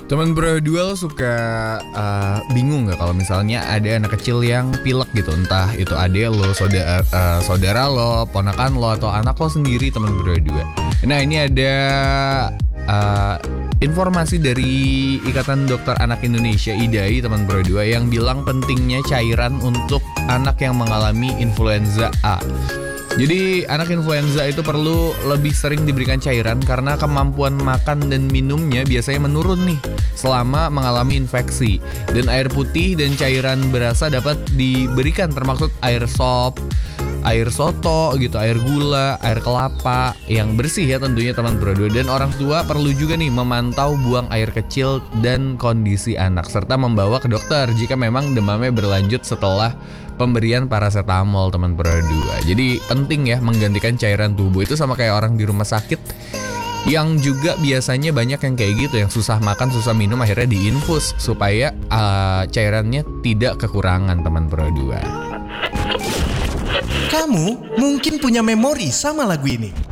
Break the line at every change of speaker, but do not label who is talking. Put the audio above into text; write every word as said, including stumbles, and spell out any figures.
Teman berdua lo suka uh, bingung gak kalau misalnya ada anak kecil yang pilek gitu, entah itu adik lo, saudara, uh, saudara lo, ponakan lo, atau anak lo sendiri teman berdua. Nah ini ada uh, informasi dari Ikatan Dokter Anak Indonesia I D A I teman berdua yang bilang pentingnya cairan untuk anak yang mengalami influenza A. Jadi anak influenza itu perlu lebih sering diberikan cairan karena kemampuan makan dan minumnya biasanya menurun nih selama mengalami infeksi. Dan air putih dan cairan berasa dapat diberikan termasuk air sop, air soto gitu, air gula, air kelapa yang bersih ya tentunya teman berdua. Dan orang tua perlu juga nih memantau buang air kecil dan kondisi anak serta membawa ke dokter jika memang demamnya berlanjut setelah pemberian paracetamol teman berdua. Jadi penting ya menggantikan cairan tubuh itu sama kayak orang di rumah sakit yang juga biasanya banyak yang kayak gitu, yang susah makan, susah minum, akhirnya diinfus supaya uh, cairannya tidak kekurangan teman berdua.
Kamu mungkin punya memori sama lagu ini.